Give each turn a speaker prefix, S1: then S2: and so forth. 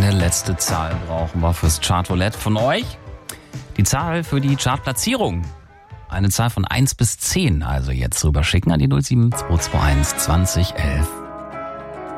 S1: Eine letzte Zahl brauchen wir fürs Chartroulette von euch. Die Zahl für die Chartplatzierung. Eine Zahl von 1 bis 10 also jetzt rüberschicken an die 07221 20 11